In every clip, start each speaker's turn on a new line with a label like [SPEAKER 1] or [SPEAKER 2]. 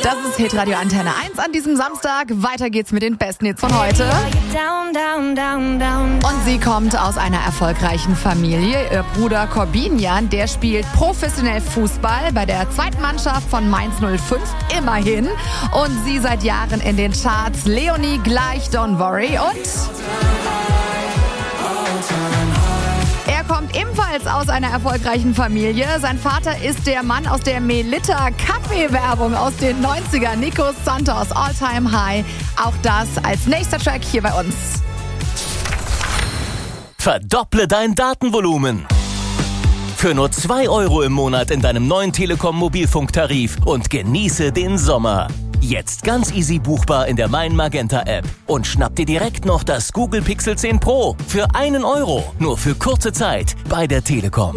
[SPEAKER 1] Das ist Hitradio Antenne 1 an diesem Samstag. Weiter geht's mit den besten Hits von heute. Und sie kommt aus einer erfolgreichen Familie. Ihr Bruder Corbinian, der spielt professionell Fußball bei der zweiten Mannschaft von Mainz 05, immerhin. Und sie seit Jahren in den Charts. Leonie gleich Don't Worry und... Er kommt ebenfalls aus einer erfolgreichen Familie. Sein Vater ist der Mann aus der Melitta-Kaffee-Werbung aus den 90ern. Nico Santos, All Time High. Auch das als nächster Track hier bei uns.
[SPEAKER 2] Verdopple dein Datenvolumen. Für nur 2 € im Monat in deinem neuen Telekom-Mobilfunktarif und genieße den Sommer. Jetzt ganz easy buchbar in der Mein Magenta App. Und schnapp dir direkt noch das Google Pixel 10 Pro für 1 €. Nur für kurze Zeit bei der Telekom.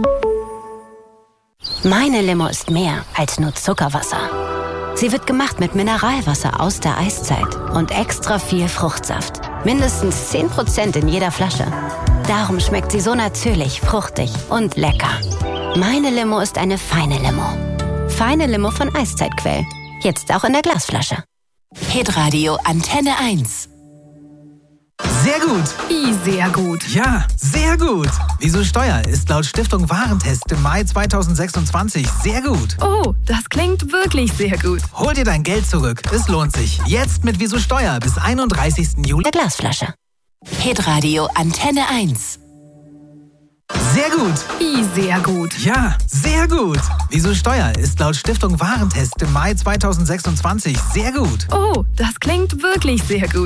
[SPEAKER 3] Meine Limo ist mehr als nur Zuckerwasser. Sie wird gemacht mit Mineralwasser aus der Eiszeit und extra viel Fruchtsaft. Mindestens 10% in jeder Flasche. Darum schmeckt sie so natürlich, fruchtig und lecker. Meine Limo ist eine feine Limo. Feine Limo von Eiszeitquell. Jetzt auch in der Glasflasche.
[SPEAKER 4] Hitradio Antenne 1.
[SPEAKER 5] Sehr gut.
[SPEAKER 1] Wie sehr gut.
[SPEAKER 5] Ja, sehr gut. Wieso Steuer ist laut Stiftung Warentest im Mai 2026 sehr gut.
[SPEAKER 1] Oh, das klingt wirklich sehr gut.
[SPEAKER 5] Hol dir dein Geld zurück. Es lohnt sich. Jetzt mit Wieso Steuer bis 31. Juli.
[SPEAKER 3] Der Glasflasche.
[SPEAKER 4] Hitradio Antenne 1.
[SPEAKER 5] Sehr gut.
[SPEAKER 1] Wie sehr gut.
[SPEAKER 5] Ja, sehr gut. Wieso Steuer ist laut Stiftung Warentest im Mai 2026 sehr gut.
[SPEAKER 1] Oh, das klingt wirklich sehr gut.